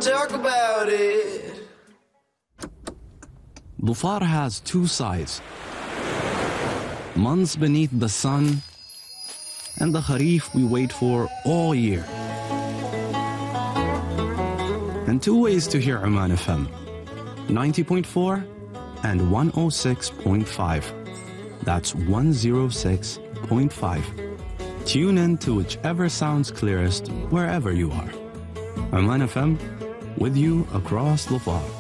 talk about it. Dhufar has two sides. Months beneath the sun, and the Kharif we wait for all year. And two ways to hear Oman FM, 90.4 and 106.5. That's 106.5. Tune in to whichever sounds clearest wherever you are. Oman FM, with you across Dhufar.